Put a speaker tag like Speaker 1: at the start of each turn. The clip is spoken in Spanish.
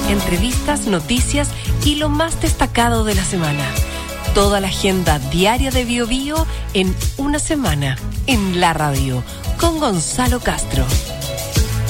Speaker 1: entrevistas, noticias y lo más destacado de la semana. Toda la agenda diaria de Bio Bio en una semana, en la radio, con Gonzalo Castro.